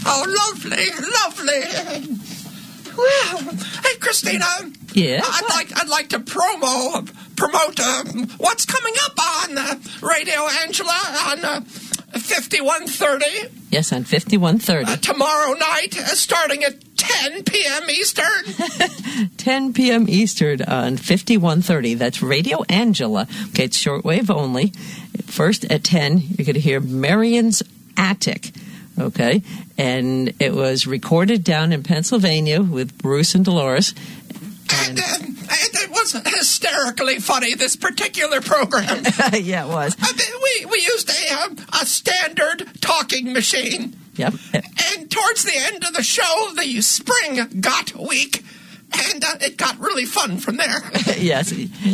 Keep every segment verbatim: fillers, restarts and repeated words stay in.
Oh, lovely, lovely. Well, hey, Christina. Yeah. I'd like I'd like to promo promote uh, what's coming up on uh, Radio Angela on uh, fifty-one thirty. Yes, on fifty-one thirty. Uh, tomorrow night, uh, starting at ten p.m. Eastern. ten p.m. Eastern on fifty-one thirty. That's Radio Angela. Okay, it's shortwave only. First at ten, you're going to hear Marion's Attic. Okay, and it was recorded down in Pennsylvania with Bruce and Dolores. And, and, and it was hysterically funny, this particular program. Yeah, it was. I mean, we, we used a, um, a standard talking machine. Yep. And towards the end of the show, the spring got weak, and uh, it got really fun from there. Yes.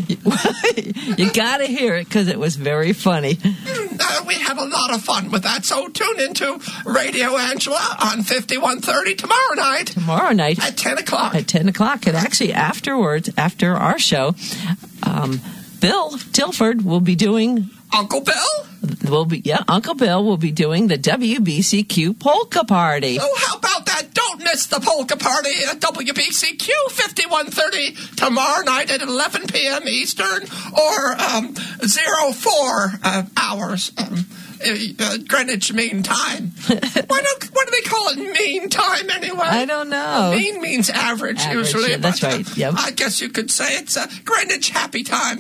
You got to hear it because it was very funny. Uh, we had a lot of fun with that, so tune into Radio Angela on fifty-one thirty tomorrow night. Tomorrow night. At ten o'clock. At ten o'clock. And actually afterwards, after our show, um, Bill Tilford will be doing... Uncle Bill? Will be yeah, Uncle Bill will be doing the W B C Q Polka Party. Oh, how about that? Don't miss the Polka Party at W B C Q fifty-one thirty tomorrow night at eleven p.m. Eastern or um, zero four uh, hours um, uh, Greenwich Mean Time. Why don't, what do they call it mean time anyway? I don't know. Mean means average, average usually. Yeah, that's but, uh, right. Yep. I guess you could say it's a Greenwich Happy Time.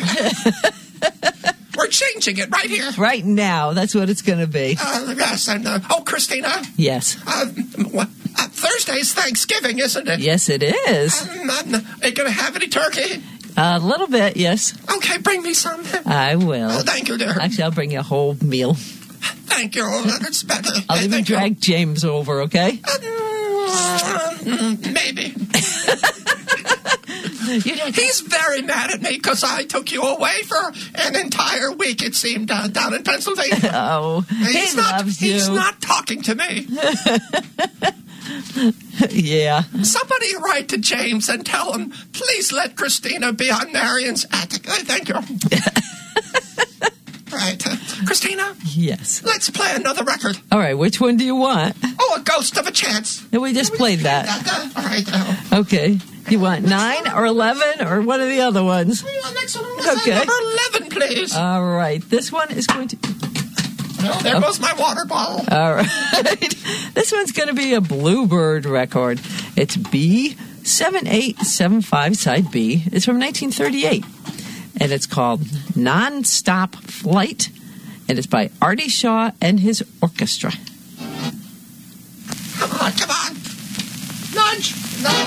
We're changing it right here. Right now. That's what it's going to be. Uh, yes, and, uh, oh, Christina. Yes. Uh, what, uh, Thursday's Thanksgiving, isn't it? Yes, it is. Um, um, are you going to have any turkey? A little bit, yes. Okay, bring me some. I will. Oh, thank you, dear. Actually, I'll bring you a whole meal. Thank you. That's better. I'll Hey, even thank you. drag James over, okay? Uh, maybe. You don't He's very mad at me because I took you away for an entire week, it seemed, uh, down in Pennsylvania. Oh, he's he not, loves you. He's not talking to me. Yeah. Somebody write to James and tell him, please let Christina be on Marion's Attic. I thank you. Right. Uh, Christina? Yes. Let's play another record. All right, which one do you want? Oh, A Ghost of a Chance. No, we just played that. that uh, all right. Uh, Okay. You want nine or eleven or one of the other ones? next one. Okay. Number eleven, please. All right. This one is going to... Well, there oh. goes my water bottle. All right. This one's going to be a Bluebird record. It's B seven eight seven five, side B. It's from nineteen thirty-eight. And it's called Non-Stop Flight. And it's by Artie Shaw and his orchestra. Come on, come on. Nudge. Nudge.